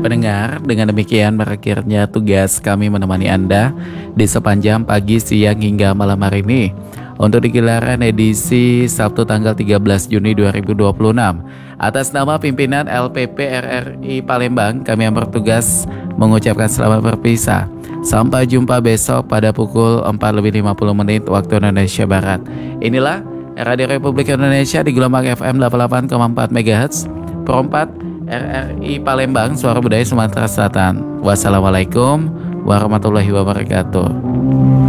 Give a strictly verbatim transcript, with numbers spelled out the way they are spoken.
Pendengar, dengan demikian berakhirnya tugas kami menemani Anda di sepanjang pagi, siang hingga malam hari ini untuk digelaran edisi Sabtu tanggal tiga belas Juni dua ribu dua puluh enam. Atas nama pimpinan L P P R R I Palembang, kami yang bertugas mengucapkan selamat berpisah. Sampai jumpa besok pada pukul empat lebih lima puluh menit waktu Indonesia Barat. Inilah Radio Republik Indonesia di gelombang F M delapan puluh delapan koma empat megahertz, Pro empat R R I Palembang, Suara Budaya Sumatera Selatan. Wassalamualaikum warahmatullahi wabarakatuh.